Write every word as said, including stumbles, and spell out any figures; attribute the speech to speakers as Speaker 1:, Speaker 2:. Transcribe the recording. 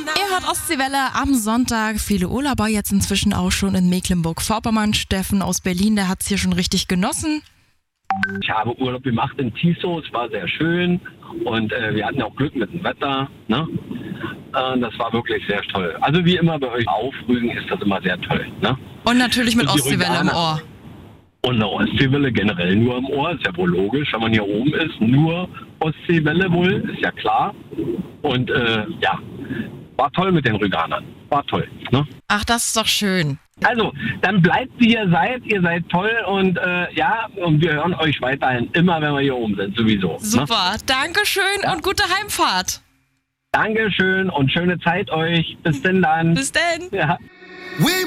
Speaker 1: Ihr hört Ostseewelle am Sonntag. Viele Urlauber jetzt inzwischen auch schon in Mecklenburg-Vorpommern. Steffen aus Berlin, der hat es hier schon richtig genossen.
Speaker 2: Ich habe Urlaub gemacht in Tiso, es war sehr schön und äh, wir hatten auch Glück mit dem Wetter. Ne? Äh, das war wirklich sehr toll. Also wie immer bei euch auf Rügen ist das immer sehr toll. Ne?
Speaker 1: Und natürlich mit
Speaker 2: Und die
Speaker 1: Ostseewelle im
Speaker 2: Rüganer-
Speaker 1: Ohr.
Speaker 2: Und eine Ostseewelle generell nur im Ohr, ist ja wohl logisch, wenn man hier oben ist. Nur Ostseewelle wohl, ist ja klar. Und äh, ja, war toll mit den Rüganern. War toll. Ne?
Speaker 1: Ach, das ist doch schön.
Speaker 2: Also, dann bleibt wie ihr seid. Ihr seid toll und äh, ja, und wir hören euch weiterhin immer, wenn wir hier oben sind, sowieso. Ne?
Speaker 1: Super, Dankeschön
Speaker 2: Ja.
Speaker 1: und gute Heimfahrt.
Speaker 2: Dankeschön und schöne Zeit euch. Bis denn dann.
Speaker 1: Bis denn.
Speaker 2: Ja.
Speaker 3: We